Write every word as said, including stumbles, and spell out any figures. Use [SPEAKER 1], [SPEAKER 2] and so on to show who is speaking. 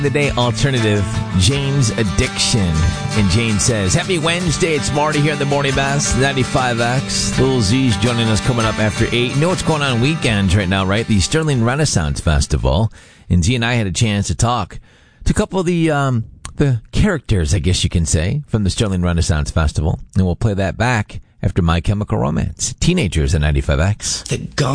[SPEAKER 1] The day alternative, Jane's Addiction. And Jane says, happy Wednesday. It's Marty here in the Morning Bass, ninety-five X. Lil Z's joining us coming up after eight. You know what's going on weekends right now, right? The Sterling Renaissance Festival. And Z and I had a chance to talk to a couple of the, um, the characters, I guess you can say, from the Sterling Renaissance Festival. And we'll play that back after My Chemical Romance. Teenagers at ninety-five X.
[SPEAKER 2] The